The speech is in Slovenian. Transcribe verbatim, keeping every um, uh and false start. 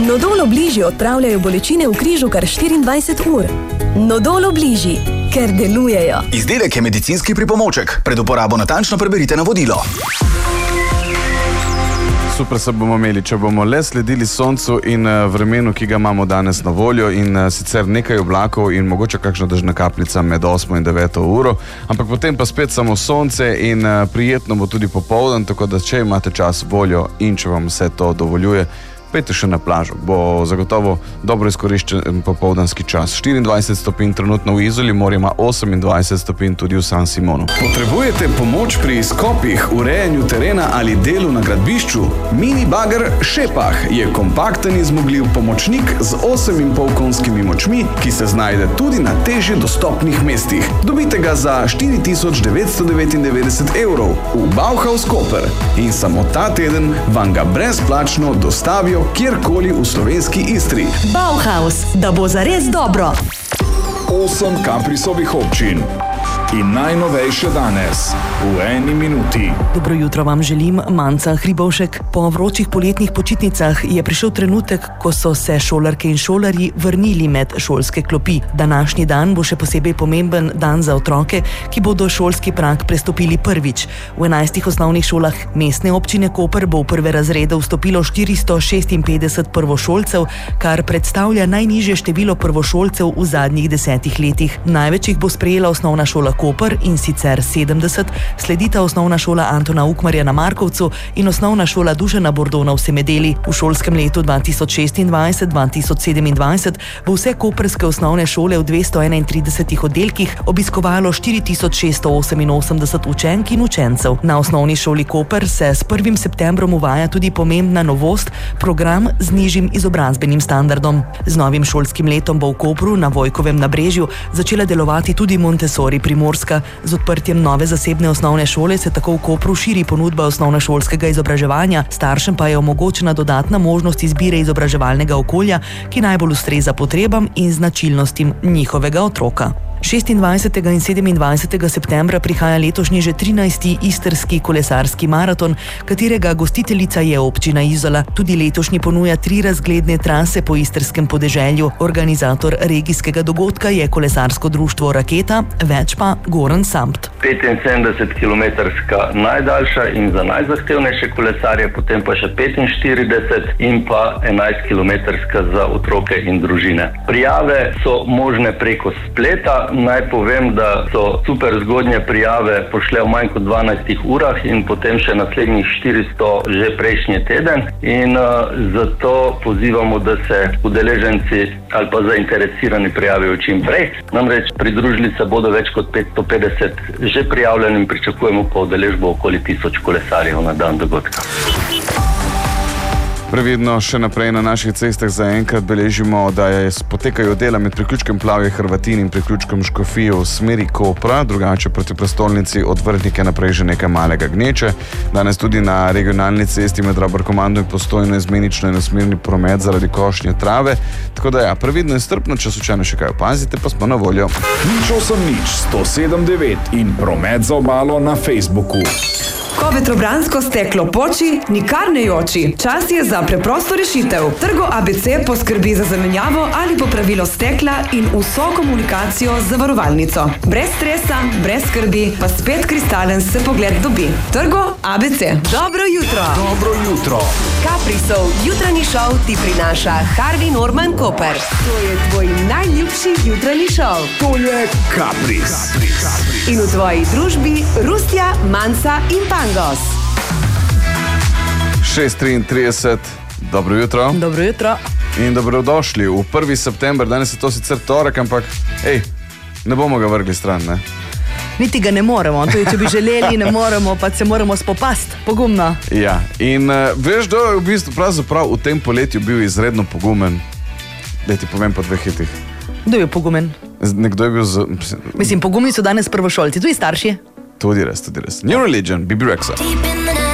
Nodol Obliži odpravljajo bolečine v križu kar štiriindvajset ur. Nodol Obliži, ker delujejo. Izdelek je medicinski pripomoček. Pred uporabo natančno preberite navodilo. Super se bomo imeli, če bomo le sledili soncu in vremenu, ki ga imamo danes na voljo, in sicer nekaj oblakov in mogoče kakšna dežna kapljica med osmo in deveto uro, ampak potem pa spet samo sonce in prijetno bo tudi popoldan, tako da če imate čas, voljo in če vam vse to dovoljuje, pejte še na plažo, bo zagotovo dobro izkoriščen popoldanski čas. štiriindvajset stopinj trenutno v Izoli, morje ima osemindvajset stopinj tudi v San Simonu. Potrebujete pomoč pri izkopih, urejanju terena ali delu na gradbišču? Mini bager Šepah je kompakten in zmogljiv pomočnik z osem in pol konjskimi močmi, ki se znajde tudi na težje dostopnih mestih. Dobite ga za štiri tisoč devetsto devetindevetdeset evrov v Bauhaus Koper in samo ta teden vam ga brezplačno dostavijo kjerkoli v slovenski Istri. Bauhaus, da bo zares dobro. Osem Kaprisovih občin. In najnovejše danes, v eni minuti. Dobro jutro vam želim, Manca Hribovšek. Po vročih poletnih počitnicah je prišel trenutek, ko so se šolarke in šolarji vrnili med šolske klopi. Današnji dan bo še posebej pomemben dan za otroke, ki bodo šolski prag prestopili prvič. V enajstih osnovnih šolah mestne občine Koper bo v prve razrede vstopilo štiristo šestinpetdeset prvošolcev, kar predstavlja najnižje število prvošolcev v zadnjih desetih letih. Največ jih bo sprejela osnovna šola Koper, in sicer sedemdeset, sledita osnovna šola Antona Ukmarja na Markovcu in osnovna šola Dušana Bordona v Semedeli. V šolskem letu dva tisoč šestindvajset dva tisoč sedemindvajset bo vse koprske osnovne šole v dvesto enaintridesetih oddelkih obiskovalo štiri tisoč šeststo oseminosemdeset učenk in učencev. Na osnovni šoli Koper se s prvim septembrom uvaja tudi pomembna novost, program z nižjim izobrazbenim standardom. Z novim šolskim letom bo v Kopru na Vojkovem nabrežju začela delovati tudi Montessori Primorska. Z odprtjem nove zasebne osnovne šole se tako v Kopru širi ponudba osnovnošolskega izobraževanja, staršem pa je omogočena dodatna možnost izbire izobraževalnega okolja, ki najbolj ustreza potrebam in značilnostim njihovega otroka. šestindvajsetega in sedemindvajsetega septembra prihaja letošnji že trinajsti istrski kolesarski maraton, katerega gostiteljica je občina Izola. Tudi letošnji ponuja tri razgledne trase po istrskem podeželju. Organizator regijskega dogodka je kolesarsko društvo Raketa, več pa Goran Sampt. petinsedemdeset kilometrska najdaljša in za najzahtevnejše kolesarje, potem pa še petinštirideset in pa enajst kilometrska za otroke in družine. Prijave so možne preko spleta. Naj povem, da so super zgodnje prijave pošle v manj kot dvanajstih urah in potem še naslednjih štiristo že prejšnji teden. In uh, zato pozivamo, da se udeleženci ali pa zainteresirani prijavijo čim prej. Namreč pridružili se bodo več kot petsto petdeset že prijavljenim, pričakujemo pa udeležbo okoli tisoč kolesarjev na dan dogodka. Previdno še naprej na naših cestah zaenkrat beležimo, da je potekajo dela med priključkem Plavje Hrvatin in priključkem Škofije v smeri Kopra, drugače proti prestolnici od Vrhnike naprej že nekaj malega gneče. Danes tudi na regionalni cesti med Rabarkomando in Postojno izmenično enosmerni promet zaradi košnje trave. Tako da ja, previdno in strpno, če slučajno še kaj opazite, pa smo na voljo. Nič osem nič sto sedem devet in promet za obalo na Facebooku. Ko vetrobransko steklo poči, nikar ne joči. Čas je za preprosto rešitev. Trgo A B C poskrbi za zamenjavo ali popravilo stekla in vso komunikacijo z zavarovalnico. Brez stresa, brez skrbi, pa spet kristalen se pogled dobi. Trgo A B C. Dobro jutro. Dobro jutro. Kaprisov jutranji šov ti prinaša Harvey Norman Koper. To je tvoj najljubši jutranji šov. To je Kapris. Kapris. In v tvoji družbi Rustja, Manca in Pangos. šest triintrideset, dobro jutro. Dobro jutro. In dobrodošli v prvi september, danes je to sicer torek, ampak ej, ne bomo ga vrgli stran, ne? Niti ga ne moremo, tudi če bi želeli, ne moremo, pa se moramo spopasti, pogumno. Ja, in uh, veš, da je v bistvu pravzaprav v tem poletju bil izredno pogumen. Daj ti povem po dveh hitih. Kdo je pogumen? Nekdo je bil z... Mislim, pogumni so danes prvošolci, tudi starši. Tudi res, tudi res. New Religion, Bibi Rexa.